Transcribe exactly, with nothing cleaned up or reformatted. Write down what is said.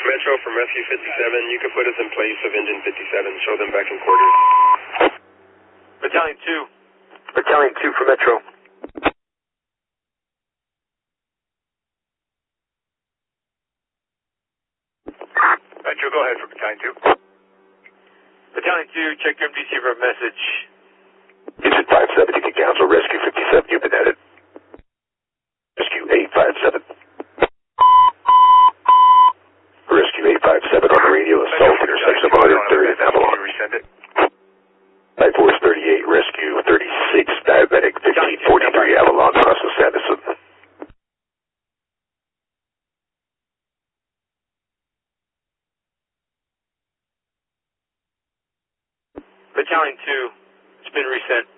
Metro from Rescue fifty-seven, you can put us in place of Engine fifty-seven, show them back in quarters. Battalion two. Battalion two for Metro. Metro, go ahead for Battalion two. Battalion two, check your M D C for a message. Engine five seven, you can cancel Rescue fifty-seven, you've been added. Rescue eight five seven. Rescue eight five seven on the radio, assault intersection of one thirty in Avalon. Night Force thirty-eight, Rescue thirty-six, Diabetic fifteen forty-three, Avalon, Russell Sanderson. Battalion two, it's been reset.